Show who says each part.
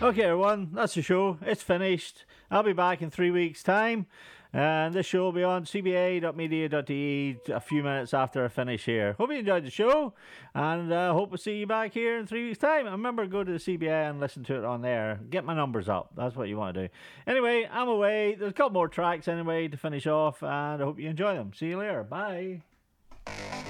Speaker 1: Okay, everyone, that's the show. It's finished. I'll be back in 3 weeks' time. And this show will be on cba.media.de a few minutes after I finish here. Hope you enjoyed the show, and hope to see you back here in 3 weeks' time. And remember, go to the CBA and listen to it on there. Get my numbers up. That's what you want to do. Anyway, I'm away. There's a couple more tracks anyway to finish off, and I hope you enjoy them. See you later. Bye.